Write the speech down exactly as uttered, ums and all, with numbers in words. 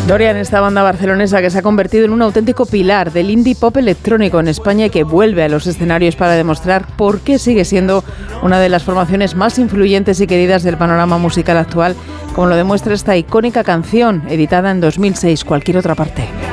Dorian, esta banda barcelonesa que se ha convertido en un auténtico pilar del indie pop electrónico en España y que vuelve a los escenarios para demostrar por qué sigue siendo una de las formaciones más influyentes y queridas del panorama musical actual, como lo demuestra esta icónica canción editada en dos mil seis, Cualquier otra parte.